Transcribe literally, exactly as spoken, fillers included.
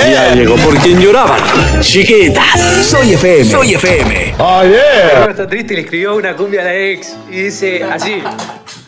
Ya llegó por quien lloraban. Chiquitas. Soy F M. Soy F M. Oh, yeah. Está triste y le escribió una cumbia a la ex y dice así.